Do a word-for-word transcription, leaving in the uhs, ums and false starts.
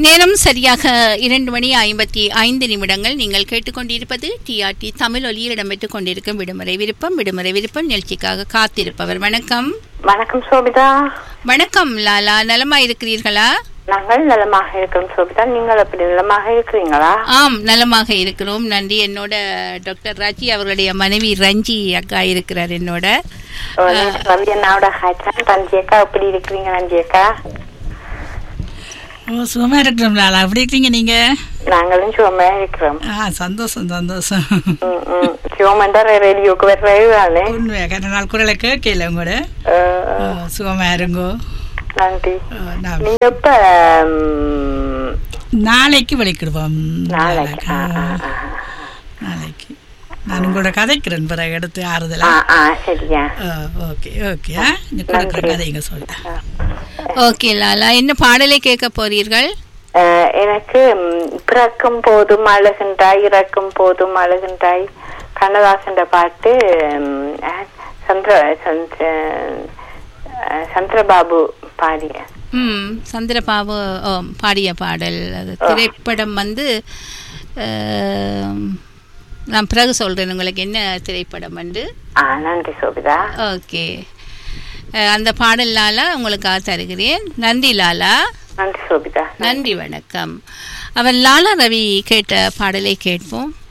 நேரம் சரியாக இரண்டு மணி ஐம்பத்தி ஐந்து நிமிடங்கள். நீங்கள் கேட்டுக்கொண்டிருப்பது டிஆர்டி தமிழ் ஒலியில் இடம்பெற்றுக் கொண்டிருக்கும் விடுமுறை விருப்பம். விடுமுறை விருப்பம் நிகழ்ச்சிக்காக காத்திருப்பவர். வணக்கம். வணக்கம் சோபிதா. வணக்கம் லாலா, நலமா இருக்கிறீர்களா? நாங்கள் நலமாக இருக்கிறோம் சோபிதா. நீங்கள் எப்படி நலமாக இருக்கிறீங்களா? ஆம், நலமாக இருக்கிறோம், நன்றி. என்னோட டாக்டர் ராஜி அவர்களுடைய மனைவி ரஞ்சி அக்கா இருக்கிறார் என்னோட. ரவி அண்ணாவோட ரஞ்சி அக்கா எப்படி இருக்கிறீங்க? ரஞ்சி அக்கா ஓ, சுகமா இருக்கிறோம் லாலா. எப்படி இருக்கீங்க நீங்க? நாங்களும் சுகமா இருக்கிறோம். ஆ, சந்தோஷம் சந்தோஷம். சுகமாண்டா ரேடியோக்கு வர்றானே உண்மையா கண்ண நாள் குரலை கேட்கல உங்களோட. சுகமா இருங்கோ. நன்றி. நீங்க இப்ப நாளைக்கு வலிக்கிடுவோம். நாளைக்கு நாளைக்கு நான் உங்களோட கதைக்கிறேன் பிறகு எடுத்து ஆறுதலா. சரியா? Okay okay. கதைங்க சொல்லிட்டேன். ஓகே லாலா, என்ன பாடலை கேட்க போறீர்கள்? எனக்கு பிறக்கும் போதும் அழகின்றாய் இறக்கும் போதும் அழகின்றாய் கண்ணதாசன் பாட்டு சந்திர சந்திரபாபு பாடிய ம் சந்திரபாபு பாடிய பாடல். அது திரைப்படம் வந்து நான் பிறகு சொல்றேன் உங்களுக்கு என்ன திரைப்படம் வந்து. நன்றி சோபிதா. ஓகே, அந்த பாடல் லாலா உங்களுக்காக தருகிறேன். நன்றி லாலா. நன்றி சோபிதா. நன்றி, வணக்கம். அவர் லாலா ரவி கேட்ட பாடலை கேட்போம்.